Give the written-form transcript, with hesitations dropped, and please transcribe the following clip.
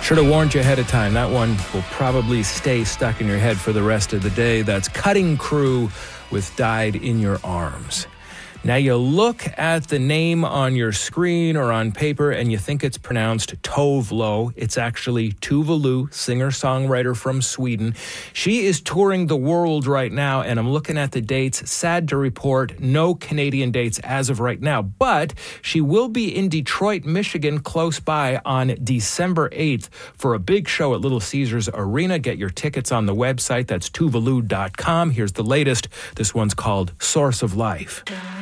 Should have warned you ahead of time. That one will probably stay stuck in your head for the rest of the day. That's Cutting Crew with Died in Your Arms. Now you look at the name on your screen or on paper and you think it's pronounced Tove Lo. It's actually Tuva Lu, singer-songwriter from Sweden. She is touring the world right now, and I'm looking at the dates. Sad to report, no Canadian dates as of right now, but she will be in Detroit, Michigan, close by on December 8th for a big show at Little Caesars Arena. Get your tickets on the website. That's tuvalu.com. Here's the latest. This one's called Source of Life.